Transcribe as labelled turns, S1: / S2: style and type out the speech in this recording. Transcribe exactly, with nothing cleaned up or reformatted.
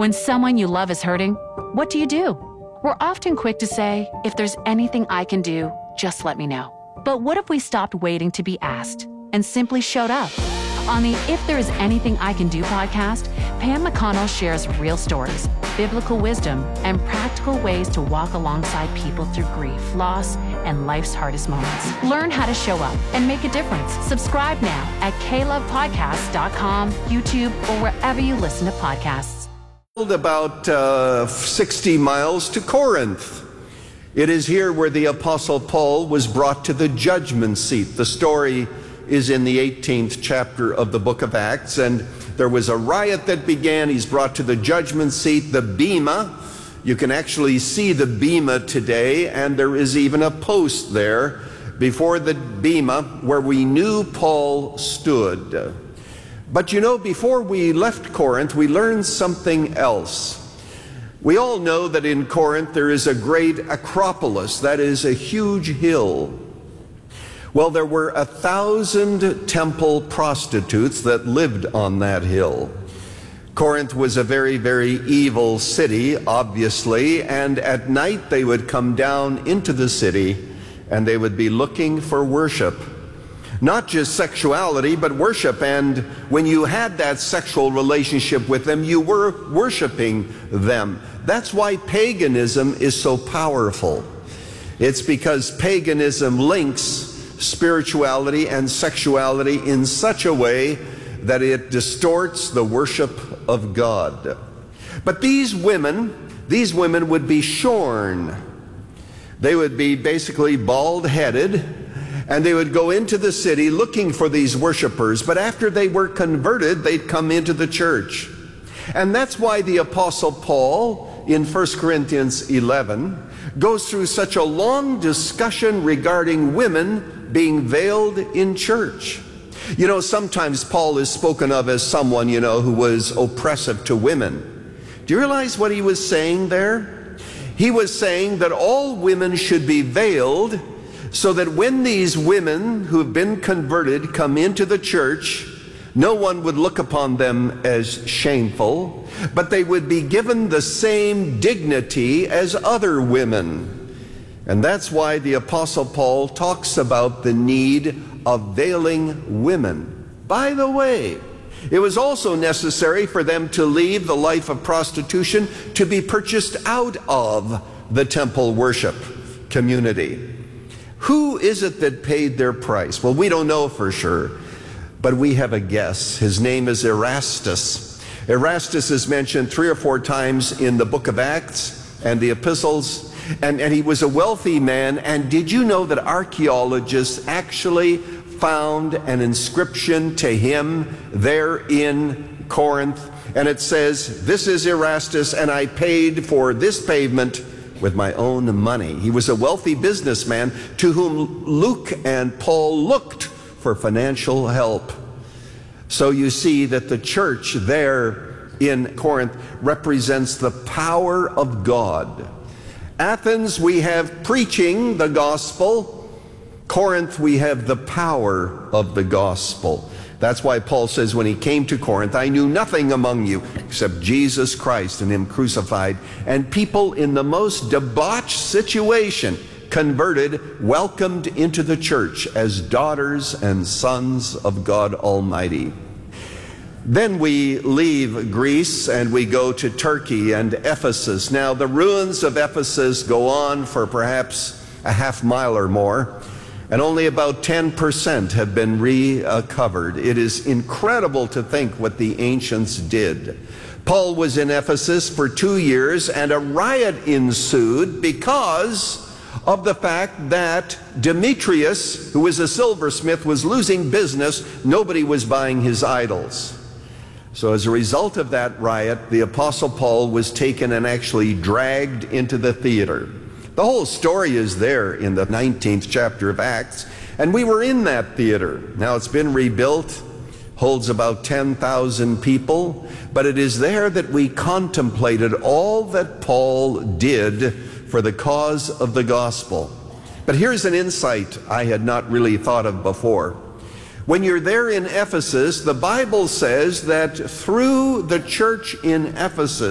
S1: When someone you love is hurting, what do you do? We're often quick to say, if there's anything I can do, just let me know. But what if we stopped waiting to be asked and simply showed up? On the If There Is Anything I Can Do podcast, Pam McConnell shares real stories, biblical wisdom, and practical ways to walk alongside people through grief, loss, and life's hardest moments. Learn how to show up and make a difference. Subscribe now at k love podcast dot com, YouTube, or wherever you listen to podcasts.
S2: About uh, sixty miles to Corinth. It is here where the Apostle Paul was brought to the judgment seat. The story is in the eighteenth chapter of the book of Acts, and there was a riot that began. He's brought to the judgment seat, the bema. You can actually see the bema today, and there is even a post there before the bema where we knew Paul stood. But you know, before we left Corinth, we learned something else. We all know that in Corinth there is a great Acropolis, that is a huge hill. Well, there were a thousand temple prostitutes that lived on that hill. Corinth was a very, very evil city, obviously, and at night they would come down into the city and they would be looking for worship. Not just sexuality, but worship. And when you had that sexual relationship with them, you were worshiping them. That's why paganism is so powerful. It's because paganism links spirituality and sexuality in such a way that it distorts the worship of God. But these women, these women would be shorn. They would be basically bald-headed, and they would go into the city looking for these worshipers. But after they were converted, they'd come into the church. And that's why the Apostle Paul in First Corinthians eleven goes through such a long discussion regarding women being veiled in church. You know, sometimes Paul is spoken of as someone, you know, who was oppressive to women. Do you realize what he was saying there? He was saying that all women should be veiled so that when these women who have been converted come into the church, no one would look upon them as shameful, but they would be given the same dignity as other women. And that's why the Apostle Paul talks about the need of veiling women. By the way, it was also necessary for them to leave the life of prostitution to be purchased out of the temple worship community. Who is it that paid their price? Well, we don't know for sure, but we have a guess. His name is Erastus. Erastus is mentioned three or four times in the book of Acts and the epistles. And, and he was a wealthy man. And did you know that archaeologists actually found an inscription to him there in Corinth? And it says, "This is Erastus, and I paid for this pavement with my own money." He was a wealthy businessman to whom Luke and Paul looked for financial help. So you see that the church there in Corinth represents the power of God. Athens, we have preaching the gospel. Corinth, we have the power of the gospel. That's why Paul says when he came to Corinth, "I knew nothing among you except Jesus Christ and him crucified." And people in the most debauched situation, converted, welcomed into the church as daughters and sons of God Almighty. Then we leave Greece and we go to Turkey and Ephesus. Now, the ruins of Ephesus go on for perhaps a half mile or more, and only about ten percent have been recovered. It is incredible to think what the ancients did. Paul was in Ephesus for two years, and a riot ensued because of the fact that Demetrius, who was a silversmith, was losing business. Nobody was buying his idols. So as a result of that riot, the Apostle Paul was taken and actually dragged into the theater. The whole story is there in the nineteenth chapter of Acts, and we were in that theater. Now it's been rebuilt, holds about ten thousand people, but it is there that we contemplated all that Paul did for the cause of the gospel. But here's an insight I had not really thought of before. When you're there in Ephesus, the Bible says that through the church in Ephesus,